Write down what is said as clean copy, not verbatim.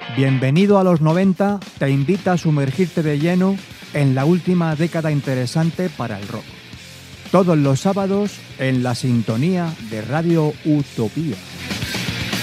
Bienvenido a los 90 te invita a sumergirte de lleno en la última década interesante para el rock. Todos los sábados en la sintonía de Radio Utopía.